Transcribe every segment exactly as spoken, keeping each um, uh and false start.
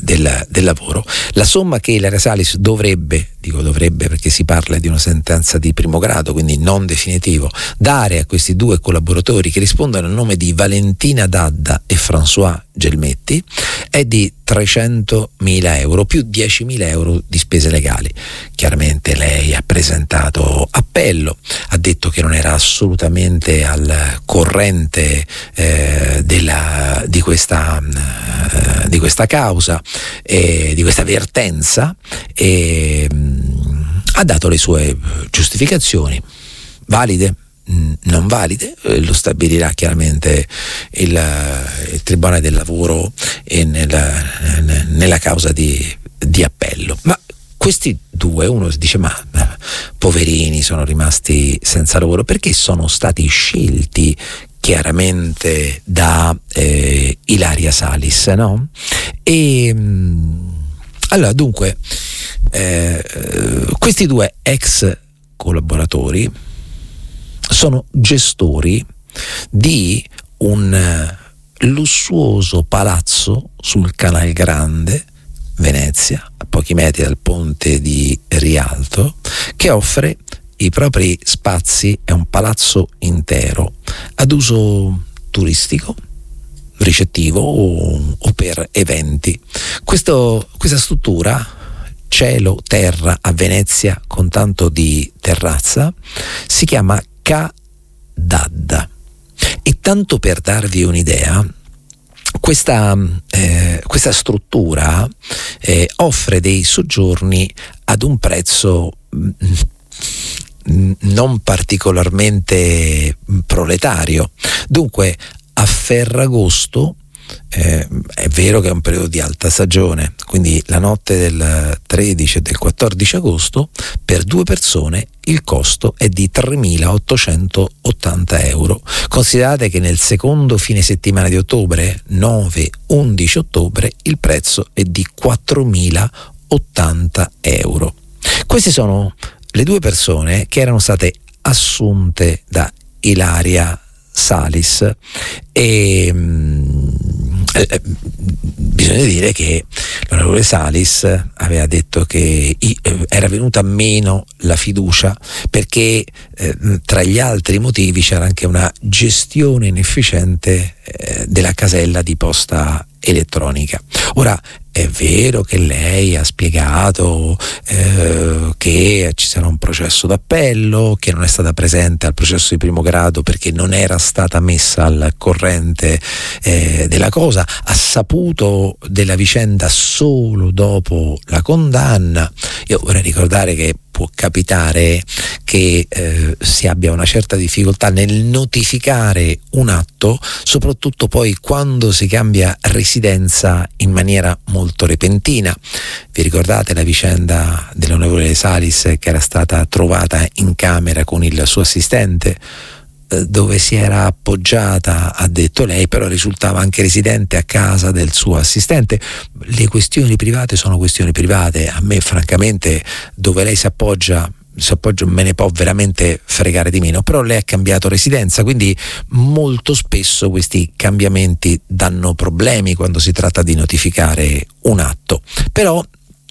del, del lavoro. La somma che Ilaria Salis dovrebbe, dico dovrebbe perché si parla di una sentenza di primo grado, quindi non definitivo, dare a questi due collaboratori che rispondono a nome di Valentina Dadda e François Gelmetti è di trecentomila euro più diecimila euro di spese legali. Chiaramente lei ha presentato appello, ha detto che non era assolutamente al corrente eh, della, di, questa, eh, di questa causa, eh, di questa vertenza, e mh, ha dato le sue giustificazioni valide, non valide, eh, lo stabilirà chiaramente il, il Tribunale del Lavoro e nella, nella causa di, di appello. Ma questi due, uno dice ma, ma poverini, sono rimasti senza lavoro perché sono stati scelti chiaramente da eh, Ilaria Salis, no? E mh, allora dunque eh, questi due ex collaboratori sono gestori di un lussuoso palazzo sul Canal Grande, Venezia, a pochi metri dal ponte di Rialto, che offre i propri spazi, è un palazzo intero ad uso turistico, ricettivo o, o per eventi. Questo, questa struttura, cielo, terra a Venezia con tanto di terrazza, si chiama Ca Dadda. E tanto per darvi un'idea, questa, eh, questa struttura eh, offre dei soggiorni ad un prezzo mh, non particolarmente proletario. Dunque a Ferragosto, Eh, è vero che è un periodo di alta stagione, quindi la notte del tredici e del quattordici agosto per due persone il costo è di tremilaottocentottanta euro. Considerate che nel secondo fine settimana di ottobre, nove undici ottobre, il prezzo è di quattromilaottanta euro. Queste sono le due persone che erano state assunte da Ilaria Salis e mh, eh, bisogna dire che l'onorevole Salis aveva detto che eh, era venuta meno la fiducia perché eh, tra gli altri motivi c'era anche una gestione inefficiente eh, della casella di posta elettronica. Ora è vero che lei ha spiegato eh, che ci sarà un processo d'appello, che non è stata presente al processo di primo grado perché non era stata messa al corrente eh, della cosa, ha saputo della vicenda solo dopo la condanna. Io vorrei ricordare che può capitare che eh, si abbia una certa difficoltà nel notificare un atto, soprattutto poi quando si cambia residenza in maniera molto repentina. Vi ricordate la vicenda dell'onorevole Salis che era stata trovata in camera con il suo assistente, eh, dove si era appoggiata, ha detto lei, però risultava anche residente a casa del suo assistente. Le questioni private sono questioni private, a me francamente dove lei si appoggia si appoggia me ne può veramente fregare di meno, però lei ha cambiato residenza, quindi molto spesso questi cambiamenti danno problemi quando si tratta di notificare un atto. Però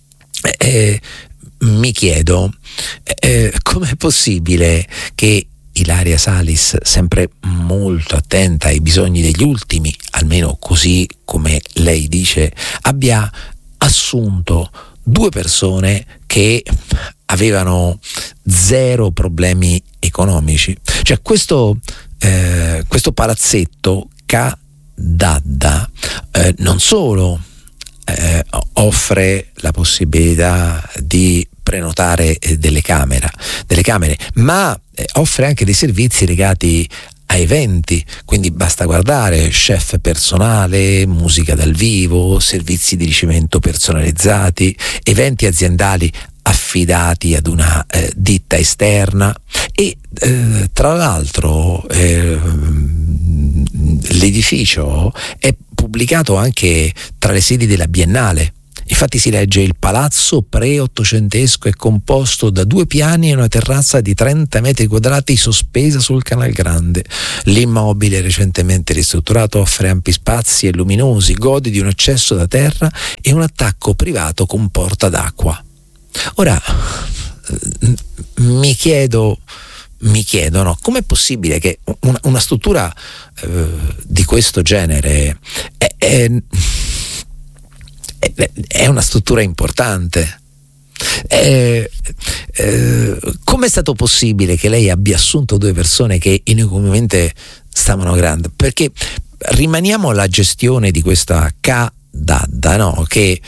eh, mi chiedo eh, com'è possibile che Ilaria Salis, sempre molto attenta ai bisogni degli ultimi, almeno così come lei dice, abbia assunto due persone che avevano zero problemi economici. Cioè questo, eh, questo palazzetto Ca Dadda eh, non solo eh, offre la possibilità di prenotare eh, delle camere, delle camere, ma eh, offre anche dei servizi legati a eventi, quindi basta guardare: chef personale, musica dal vivo, servizi di ricevimento personalizzati, eventi aziendali affidati ad una eh, ditta esterna e eh, tra l'altro eh, l'edificio è pubblicato anche tra le sedi della Biennale Infatti si legge: il palazzo pre-ottocentesco è composto da due piani e una terrazza di trenta metri quadrati sospesa sul Canal Grande. L'immobile, recentemente ristrutturato, offre ampi spazi e luminosi, gode di un accesso da terra e un attacco privato con porta d'acqua. Ora mi chiedo mi chiedono com'è possibile che una, una struttura eh, di questo genere è, è, è, è una struttura importante. Eh, eh, com'è stato possibile che lei abbia assunto due persone che inequivocabilmente stavano grande? Perché rimaniamo alla gestione di questa K Dadda, no? Che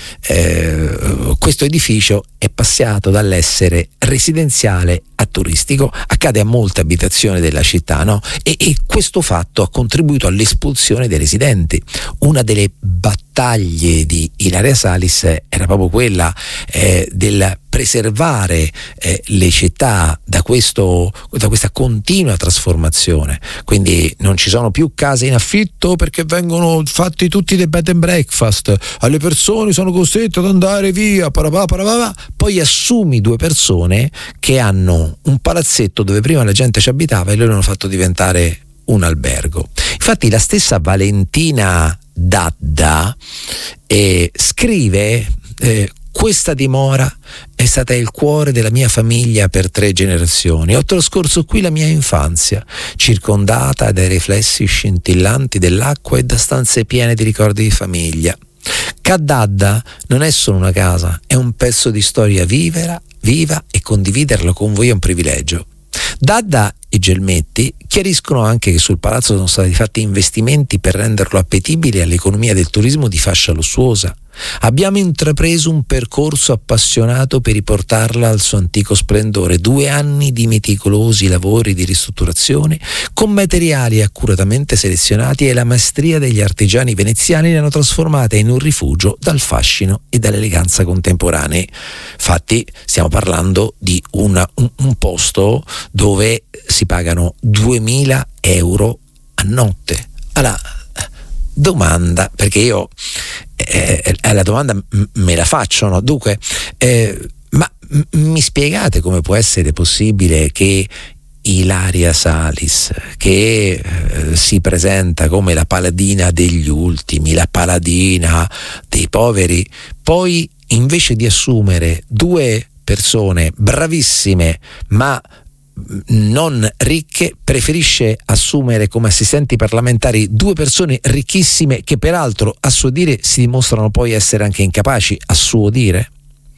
eh, questo edificio è passato dall'essere residenziale a turistico. Accade a molte abitazioni della città, no? E, e questo fatto ha contribuito all'espulsione dei residenti. Una delle battaglie di Ilaria Salis era proprio quella eh, del preservare eh, le città da, questo, da questa continua trasformazione. Quindi non ci sono più case in affitto perché vengono fatti tutti dei bed and breakfast, alle persone sono costrette ad andare via, parapà, parapà. Poi assumi due persone che hanno un palazzetto dove prima la gente ci abitava e loro hanno fatto diventare un albergo. Infatti la stessa Valentina Dadda eh, scrive eh, questa dimora è stata il cuore della mia famiglia per tre generazioni. Ho trascorso qui la mia infanzia, circondata dai riflessi scintillanti dell'acqua e da stanze piene di ricordi di famiglia. K Dadda non è solo una casa, è un pezzo di storia vivera, viva, e condividerlo con voi è un privilegio. Dadda e Gelmetti chiariscono anche che sul palazzo sono stati fatti investimenti per renderlo appetibile all'economia del turismo di fascia lussuosa. Abbiamo intrapreso un percorso appassionato per riportarla al suo antico splendore, due anni di meticolosi lavori di ristrutturazione con materiali accuratamente selezionati, e la maestria degli artigiani veneziani l'hanno trasformata in un rifugio dal fascino e dall'eleganza contemporanei. Infatti stiamo parlando di una, un, un posto dove si pagano duemila euro a notte. Allora, domanda, perché io eh, la domanda m- me la faccio, no? Dunque, eh, ma m- mi spiegate come può essere possibile che Ilaria Salis, che eh, si presenta come la paladina degli ultimi, la paladina dei poveri, poi invece di assumere due persone bravissime ma non ricche, preferisce assumere come assistenti parlamentari due persone ricchissime che peraltro a suo dire si dimostrano poi essere anche incapaci, a suo dire?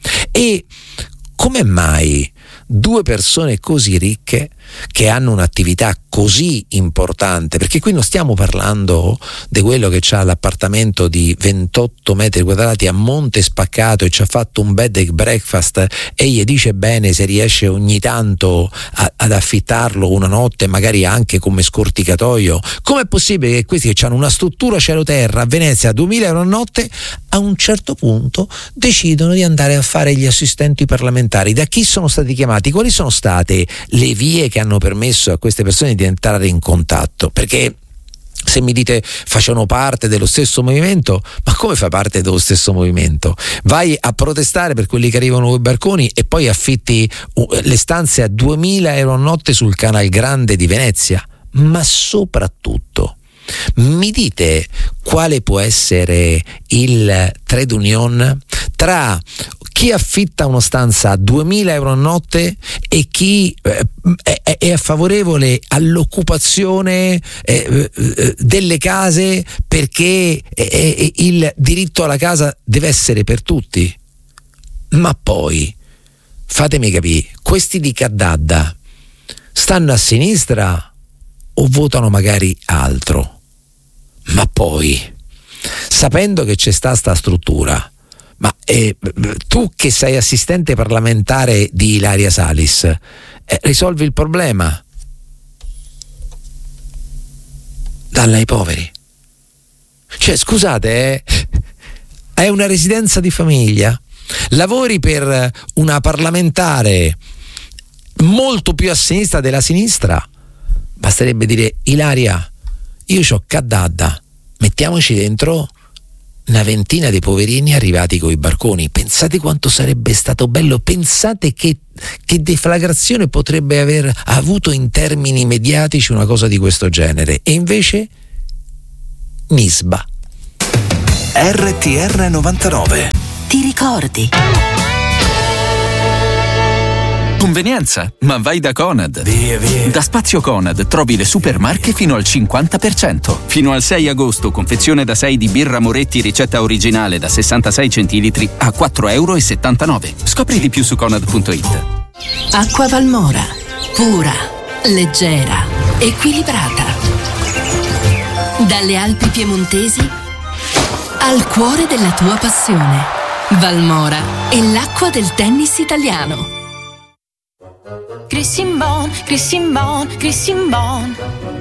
E come mai due persone così ricche che hanno un'attività così importante, perché qui non stiamo parlando di quello che ha l'appartamento di ventotto metri quadrati a Monte Spaccato e ci ha fatto un bed and breakfast e gli dice bene se riesce ogni tanto a, ad affittarlo una notte, magari anche come scorticatoio. Com'è possibile che questi che hanno una struttura cielo terra a Venezia a duemila euro a notte a un certo punto decidono di andare a fare gli assistenti parlamentari? Da chi sono stati chiamati? Quali sono state le vie che hanno permesso a queste persone di entrare in contatto? Perché se mi dite facevano parte dello stesso movimento, ma come fa parte dello stesso movimento? Vai a protestare per quelli che arrivano con i barconi e poi affitti le stanze a duemila euro a notte sul Canal Grande di Venezia? Ma soprattutto mi dite quale può essere il trade union tra chi affitta una stanza a duemila euro a notte e chi eh, è, è favorevole all'occupazione eh, eh, delle case, perché eh, il diritto alla casa deve essere per tutti. Ma poi fatemi capire, questi di K Dadda stanno a sinistra o votano magari altro? Ma poi, sapendo che c'è sta sta struttura, ma eh, tu che sei assistente parlamentare di Ilaria Salis, eh, risolvi il problema? Dalla ai poveri. Cioè, scusate, eh, è una residenza di famiglia, lavori per una parlamentare molto più a sinistra della sinistra, basterebbe dire: Ilaria, io c'ho K Dadda, mettiamoci dentro una ventina di poverini arrivati coi barconi. Pensate quanto sarebbe stato bello, pensate che, che deflagrazione potrebbe aver avuto in termini mediatici una cosa di questo genere. E invece Nisba. R T R novantanove. Ti ricordi? Convenienza, ma vai da Conad. Via, via. Da Spazio Conad trovi le supermarche fino al cinquanta per cento. Fino al sei agosto, confezione da sei di birra Moretti ricetta originale da sessantasei centilitri a quattro virgola settantanove euro. Scopri di più su conad punto it. Acqua Valmora, pura, leggera, equilibrata. Dalle Alpi piemontesi al cuore della tua passione. Valmora è l'acqua del tennis italiano. Crissin Bon, Crissin Bon, Crissin Bon.